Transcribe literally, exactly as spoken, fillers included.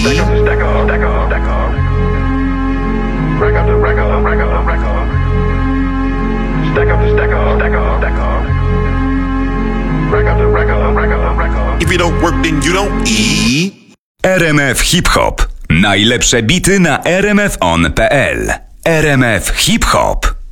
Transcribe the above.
Stack up the stack up, stack up, stack up. Rack up the rack up, rack up, rack up. Stack up the stack up, stack up, stack up. Rack up the rack up, rack up, rack up. If you don't work, then you don't eat. R M F Hip Hop. Najlepsze bity na r m f on kropka p l. R M F Hip Hop.